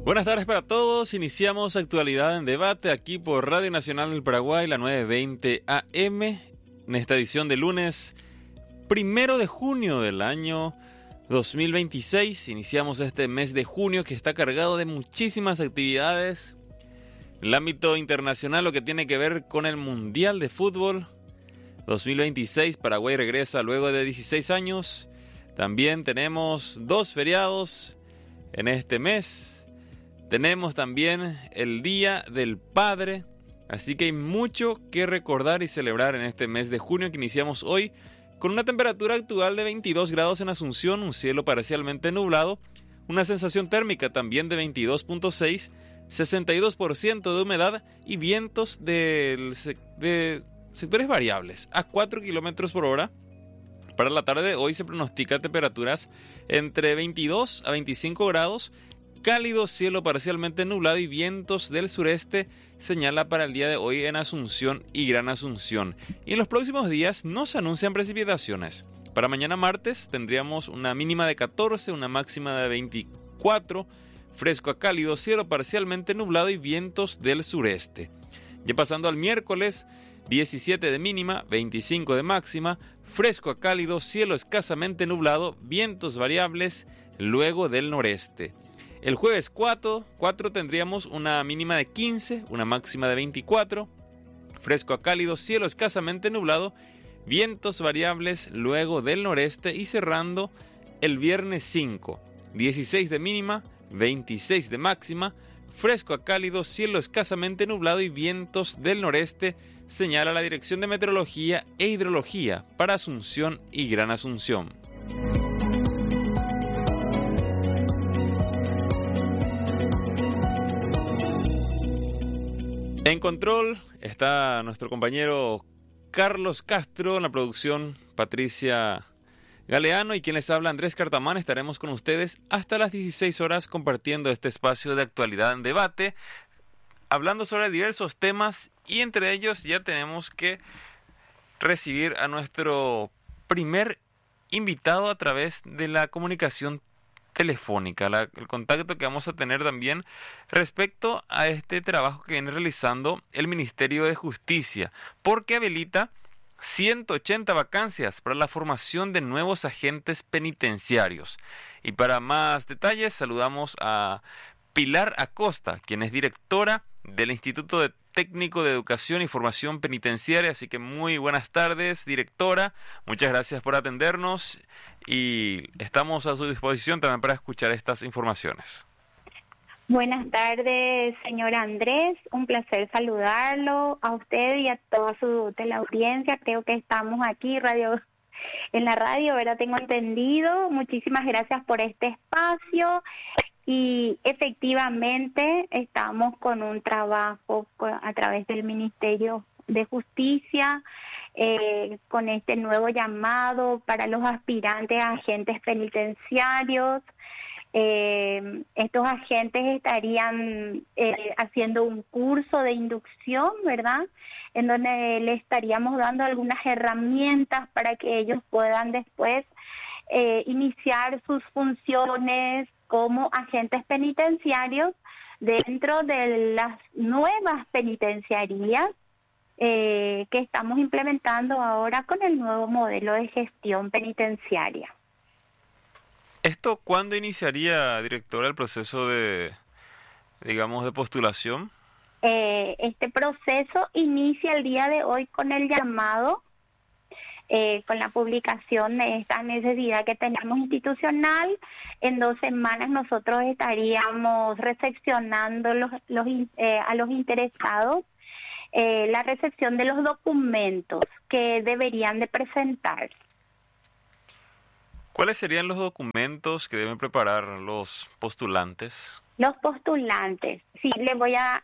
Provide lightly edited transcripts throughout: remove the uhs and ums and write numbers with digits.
Buenas tardes para todos. Iniciamos Actualidad en Debate aquí por Radio Nacional del Paraguay, la 920 AM, en esta edición de lunes 1 de junio del año 2026. Iniciamos este mes de junio que está cargado de muchísimas actividades. En el ámbito internacional, lo que tiene que ver con el Mundial de Fútbol 2026, Paraguay regresa luego de 16 años. También tenemos 2 feriados en este mes. Tenemos también el Día del Padre, así que hay mucho que recordar y celebrar en este mes de junio que iniciamos hoy con una temperatura actual de 22 grados en Asunción, un cielo parcialmente nublado, una sensación térmica también de 22.6, 62% de humedad y vientos de sectores variables a 4 kilómetros por hora. Para la tarde de hoy se pronostica temperaturas entre 22 a 25 grados, cálido cielo parcialmente nublado y vientos del sureste, señala para el día de hoy en Asunción y Gran Asunción. Y en los próximos días no se anuncian precipitaciones. Para mañana martes tendríamos una mínima de 14, una máxima de 24, fresco a cálido, cielo parcialmente nublado y vientos del sureste. Ya pasando al miércoles, 17 de mínima, 25 de máxima, fresco a cálido, cielo escasamente nublado, vientos variables luego del noreste. El jueves 4 tendríamos una mínima de 15, una máxima de 24, fresco a cálido, cielo escasamente nublado, vientos variables luego del noreste y cerrando el viernes 5, 16 de mínima, 26 de máxima, fresco a cálido, cielo escasamente nublado y vientos del noreste, señala la Dirección de Meteorología e Hidrología para Asunción y Gran Asunción. En control está nuestro compañero Carlos Castro, en la producción Patricia Galeano y quien les habla Andrés Cartamán. Estaremos con ustedes hasta las 16 horas compartiendo este espacio de actualidad en debate, hablando sobre diversos temas y entre ellos ya tenemos que recibir a nuestro primer invitado a través de la comunicación telefónica, el contacto que vamos a tener también respecto a este trabajo que viene realizando el Ministerio de Justicia, porque habilita 180 vacancias para la formación de nuevos agentes penitenciarios. Y para más detalles saludamos a Pilar Acosta, quien es directora del Instituto Técnico de Educación y Formación Penitenciaria. Así que muy buenas tardes, directora. Muchas gracias por atendernos y estamos a su disposición también para escuchar estas informaciones. Buenas tardes, señor Andrés. Un placer saludarlo a usted y a toda su teleaudiencia. Creo que estamos aquí en la radio, ¿verdad? Tengo entendido. Muchísimas gracias por este espacio. Y efectivamente estamos con un trabajo a través del Ministerio de Justicia, con este nuevo llamado para los aspirantes a agentes penitenciarios. Estos agentes estarían haciendo un curso de inducción, ¿verdad? En donde le estaríamos dando algunas herramientas para que ellos puedan después iniciar sus funciones como agentes penitenciarios dentro de las nuevas penitenciarías que estamos implementando ahora con el nuevo modelo de gestión penitenciaria. ¿Esto cuándo iniciaría, directora, el proceso de postulación? Este proceso inicia el día de hoy con el llamado, con la publicación de esta necesidad que tenemos institucional. En 2 semanas nosotros estaríamos recepcionando a los interesados la recepción de los documentos que deberían de presentar. ¿Cuáles serían los documentos que deben preparar los postulantes? Los postulantes, sí, les voy a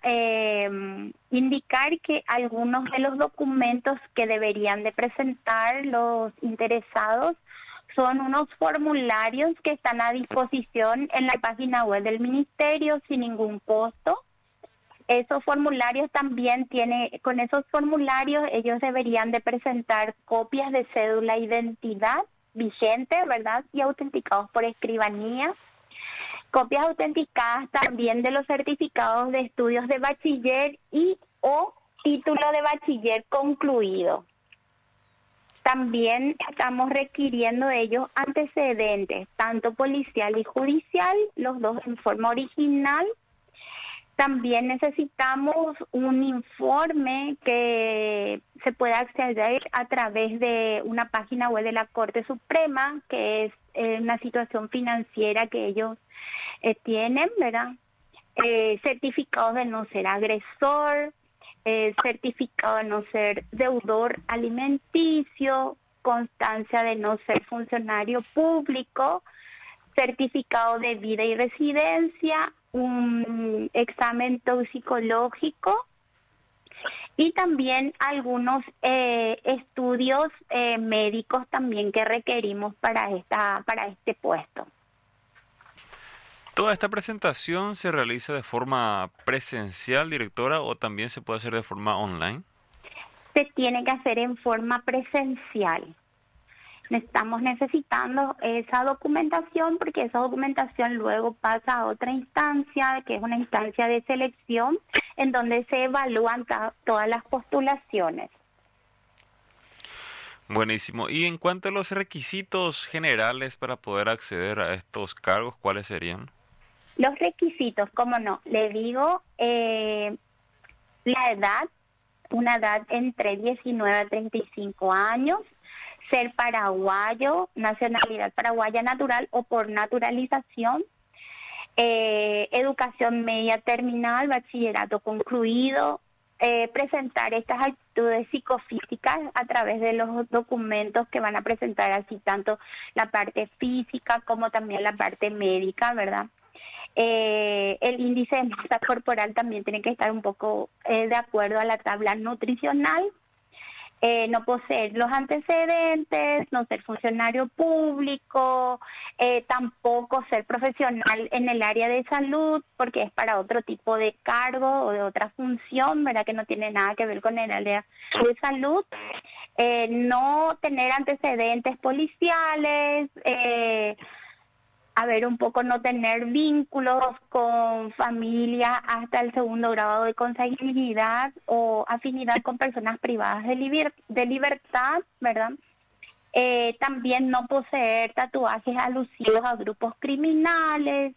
indicar que algunos de los documentos que deberían de presentar los interesados son unos formularios que están a disposición en la página web del Ministerio sin ningún costo. Esos formularios también con esos formularios ellos deberían de presentar copias de cédula de identidad vigente, ¿verdad? Y autenticados por escribanía. Copias autenticadas también de los certificados de estudios de bachiller y o título de bachiller concluido. También estamos requiriendo de ellos antecedentes, tanto policial y judicial, los dos en forma original. También necesitamos un informe que se pueda acceder a través de una página web de la Corte Suprema, que es una situación financiera que ellos tienen, ¿verdad? Certificados de no ser agresor, certificado de no ser deudor alimenticio, constancia de no ser funcionario público, certificado de vida y residencia, un examen toxicológico y también algunos estudios médicos también que requerimos para este puesto. ¿Toda esta presentación se realiza de forma presencial, directora, o también se puede hacer de forma online? Se tiene que hacer en forma presencial. Estamos necesitando esa documentación porque esa documentación luego pasa a otra instancia, que es una instancia de selección, en donde se evalúan todas las postulaciones. Buenísimo. Y en cuanto a los requisitos generales para poder acceder a estos cargos, ¿cuáles serían? Los requisitos, como no, le digo, la edad, una edad entre 19 a 35 años, ser paraguayo, nacionalidad paraguaya natural o por naturalización, educación media terminal, bachillerato concluido, presentar estas actitudes psicofísicas a través de los documentos que van a presentar, así tanto la parte física como también la parte médica, ¿verdad? El índice de masa corporal también tiene que estar un poco de acuerdo a la tabla nutricional. No poseer los antecedentes, no ser funcionario público, tampoco ser profesional en el área de salud, porque es para otro tipo de cargo o de otra función, ¿verdad? Que no tiene nada que ver con el área de salud. No tener antecedentes policiales, un poco no tener vínculos con familia hasta el segundo grado de consanguinidad o afinidad con personas privadas de libertad, ¿verdad? También no poseer tatuajes alusivos a grupos criminales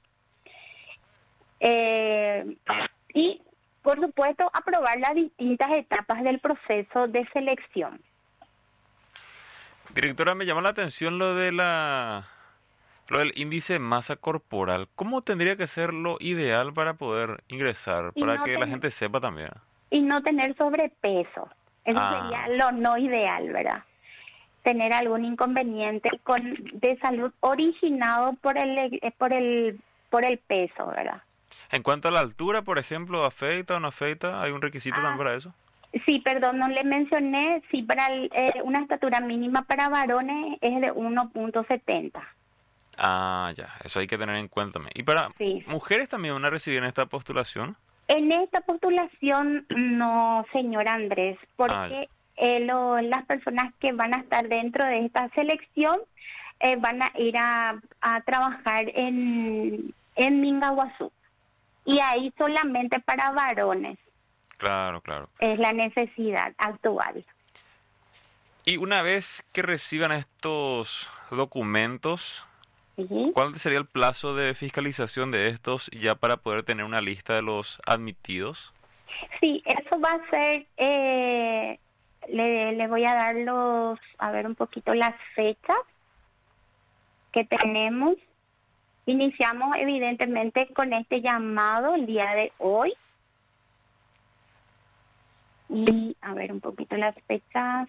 y, por supuesto, aprobar las distintas etapas del proceso de selección. Directora, me llama la atención lo del índice de masa corporal. ¿Cómo tendría que ser lo ideal para poder ingresar? Para que la gente sepa también. Y no tener sobrepeso. Eso sería lo no ideal, ¿verdad? Tener algún inconveniente de salud originado por el peso, ¿verdad? En cuanto a la altura, por ejemplo, ¿afecta o no afecta? ¿Hay un requisito también para eso? Sí, perdón, no le mencioné. Sí, para una estatura mínima para varones es de 1.70. Ya, eso hay que tener en cuenta. ¿Y para mujeres también van a recibir en esta postulación? En esta postulación no, señor Andrés, porque las personas que van a estar dentro de esta selección van a ir a trabajar en Mingaguazú. Y ahí solamente para varones. Claro. Es la necesidad actual. Y una vez que reciban estos documentos, ¿cuál sería el plazo de fiscalización de estos ya para poder tener una lista de los admitidos? Sí, eso va a ser, le voy a dar un poquito las fechas que tenemos. Iniciamos evidentemente con este llamado el día de hoy. Y un poquito las fechas.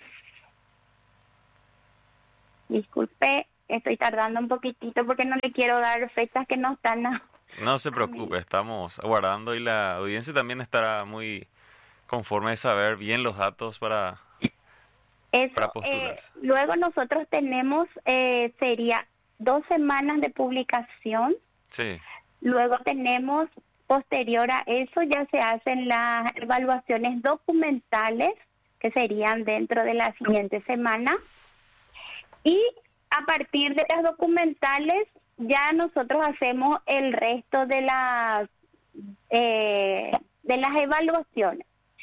Disculpe. Estoy tardando un poquitito porque no le quiero dar fechas que no están. No se preocupe, estamos aguardando y la audiencia también estará muy conforme de saber bien los datos para postularse. Luego nosotros tenemos, sería 2 semanas de publicación. Sí. Luego tenemos, posterior a eso, ya se hacen las evaluaciones documentales, que serían dentro de la siguiente semana. Y a partir de las documentales ya nosotros hacemos el resto de las evaluaciones.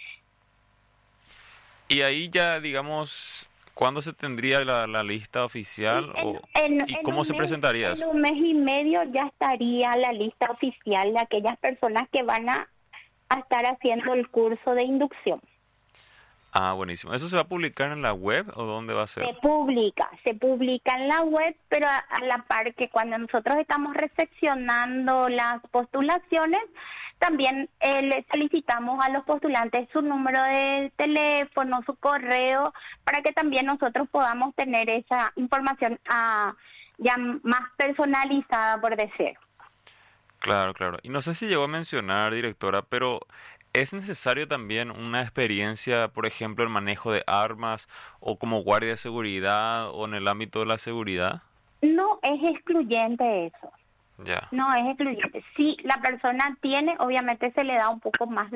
Y ahí ya, digamos, ¿cuándo se tendría la lista oficial y cómo se presentaría eso? En un mes y medio ya estaría la lista oficial de aquellas personas que van a estar haciendo el curso de inducción. Ah, buenísimo. ¿Eso se va a publicar en la web o dónde va a ser? Se publica en la web, pero a la par que cuando nosotros estamos recepcionando las postulaciones, también le solicitamos a los postulantes su número de teléfono, su correo, para que también nosotros podamos tener esa información ya más personalizada, por decir. Claro, claro. Y no sé si llegó a mencionar, directora, pero ¿es necesario también una experiencia, por ejemplo, en manejo de armas o como guardia de seguridad o en el ámbito de la seguridad? No es excluyente eso. Ya. No es excluyente. Si la persona tiene, obviamente se le da un poco más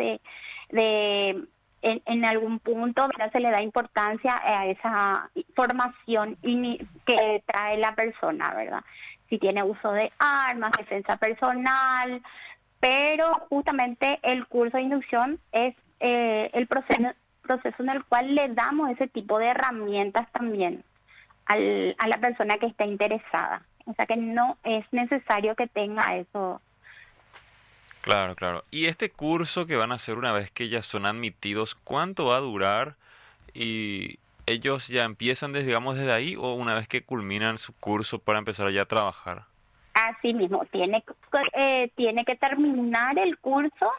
en algún punto, ¿verdad? Se le da importancia a esa formación que trae la persona, ¿verdad? Si tiene uso de armas, defensa personal, pero justamente el curso de inducción es el proceso en el cual le damos ese tipo de herramientas también a la persona que está interesada. O sea que no es necesario que tenga eso. Claro, claro. Y este curso que van a hacer una vez que ya son admitidos, ¿cuánto va a durar? ¿Y ellos ya empiezan desde ahí o una vez que culminan su curso para empezar ya a trabajar? Así mismo, tiene que terminar el curso,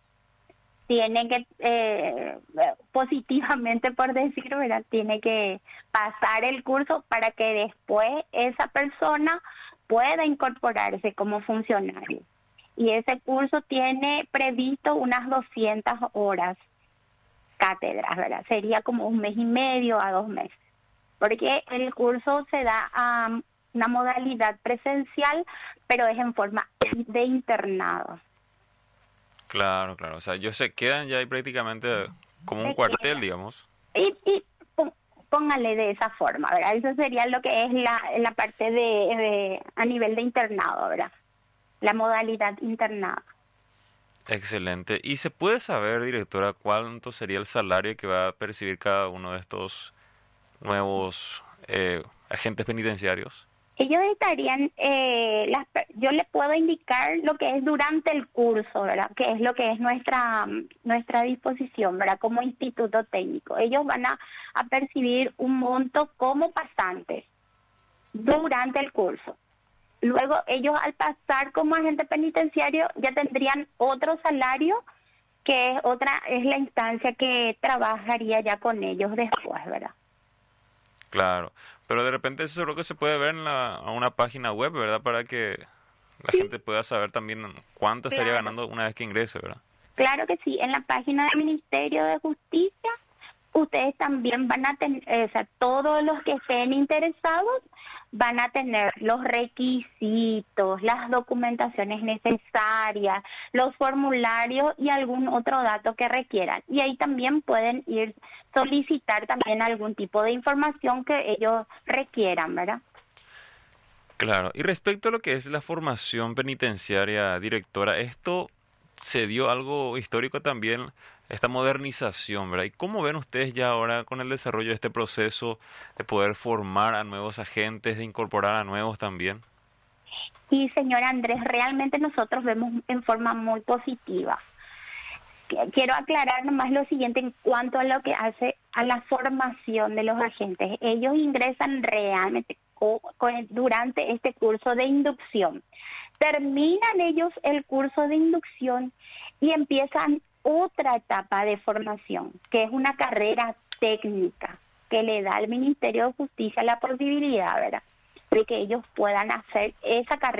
tiene que, positivamente por decir, ¿verdad? Tiene que pasar el curso para que después esa persona pueda incorporarse como funcionario. Y ese curso tiene previsto unas 200 horas cátedras, ¿verdad? Sería como un mes y medio a 2 meses. Porque el curso se da a una modalidad presencial, pero es en forma de internado. Claro, claro. O sea, ellos se quedan ya ahí prácticamente como un cuartel, digamos. Y póngale de esa forma, ¿verdad? Eso sería lo que es la parte a nivel de internado, ¿verdad? La modalidad internado. Excelente. ¿Y se puede saber, directora, cuánto sería el salario que va a percibir cada uno de estos nuevos agentes penitenciarios? Ellos estarían, yo les puedo indicar lo que es durante el curso, ¿verdad? Que es lo que es nuestra disposición, ¿verdad? Como instituto técnico. Ellos van a percibir un monto como pasantes durante el curso. Luego ellos al pasar como agente penitenciario ya tendrían otro salario, que es la instancia que trabajaría ya con ellos después, ¿verdad? Claro, pero de repente eso es lo que se puede ver en una página web, ¿verdad? Para que la gente pueda saber también cuánto estaría ganando una vez que ingrese, ¿verdad? Claro que sí, en la página del Ministerio de Justicia ustedes también van a tener, o sea, todos los que estén interesados van a tener los requisitos, las documentaciones necesarias, los formularios y algún otro dato que requieran. Y ahí también pueden solicitar también algún tipo de información que ellos requieran, ¿verdad? Claro, y respecto a lo que es la formación penitenciaria, directora, esto se dio algo histórico también, esta modernización, ¿verdad? ¿Y cómo ven ustedes ya ahora con el desarrollo de este proceso de poder formar a nuevos agentes, de incorporar a nuevos también? Y señor Andrés, realmente nosotros vemos en forma muy positiva. Quiero aclarar nomás lo siguiente en cuanto a lo que hace a la formación de los agentes. Ellos ingresan realmente durante este curso de inducción. Terminan ellos el curso de inducción y empiezan otra etapa de formación, que es una carrera técnica que le da al Ministerio de Justicia la posibilidad, ¿verdad?, de que ellos puedan hacer esa carrera